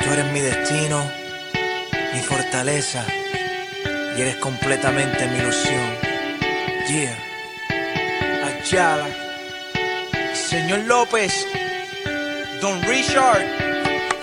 eres mi destino, mi fortaleza, y eres completamente mi ilusión. Yeah, Ayala, Señor López, Don Richard.